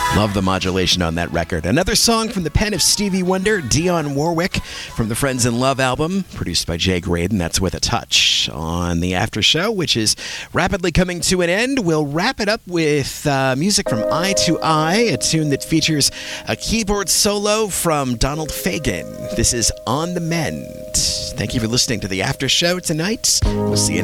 Love the modulation on that record. Another song from the pen of Stevie Wonder, Dionne Warwick, from the Friends in Love album, produced by Jay Graydon. That's With a Touch. On the After Show, which is rapidly coming to an end, we'll wrap it up with music from Eye to Eye, a tune that features a keyboard solo from Donald Fagen. This is On the Mend. Thank you for listening to the After Show tonight. We'll see you